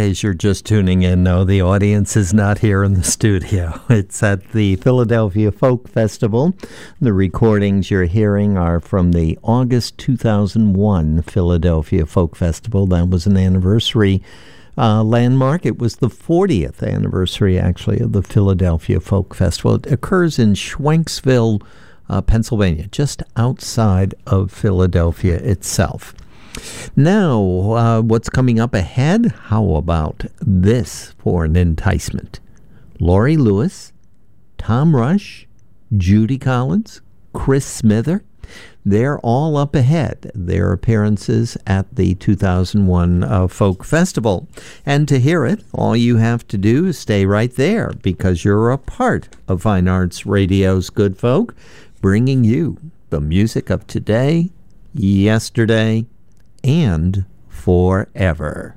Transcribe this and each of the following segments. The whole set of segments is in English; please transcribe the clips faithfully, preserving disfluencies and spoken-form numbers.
case you're just tuning in, no, the audience is not here in the studio. It's at the Philadelphia Folk Festival. The recordings you're hearing are from the August two thousand one Philadelphia Folk Festival. That was an anniversary uh, landmark. It was the fortieth anniversary, actually, of the Philadelphia Folk Festival. It occurs in Schwenksville, uh, Pennsylvania, just outside of Philadelphia itself. Now, uh, what's coming up ahead? How about this for an enticement? Laurie Lewis, Tom Rush, Judy Collins, Chris Smither, they're all up ahead. Their appearances at the two thousand one uh, Folk Festival. And to hear it, all you have to do is stay right there, because you're a part of Fine Arts Radio's Good Folk, bringing you the music of today, yesterday, and forever.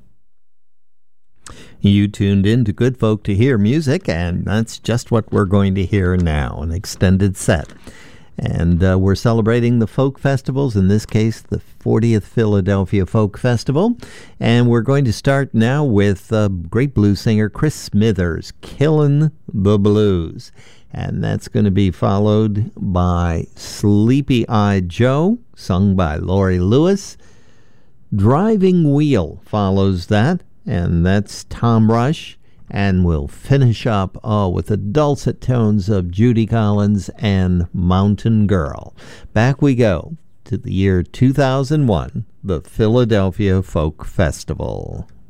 You tuned in to Good Folk to hear music, and that's just what we're going to hear now, an extended set. And uh, we're celebrating the folk festivals, in this case, the fortieth Philadelphia Folk Festival. And we're going to start now with uh, great blues singer Chris Smithers, Killin' the Blues. And that's going to be followed by Sleepy-Eyed Joe, sung by Laurie Lewis. Driving Wheel follows that, and that's Tom Rush. And we'll finish up oh, with the dulcet tones of Judy Collins and Mountain Girl. Back we go to the year two thousand one, the Philadelphia Folk Festival.